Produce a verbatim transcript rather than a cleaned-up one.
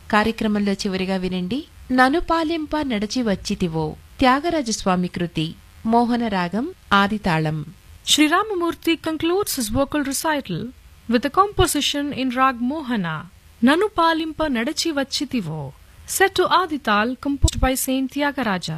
కార్యక్రమంలో చివరిగా వినండి నను పాలింప నడచి వచ్చితివో త్యాగరాజస్వామి కృతి మోహన రాగం ఆదితాళం. Sri Ramamurthy concludes his vocal recital with a composition in Rag Mohana, Nanu Palimpa Nadachi Vachitivo, set to Adital composed by Saint Tyagaraja.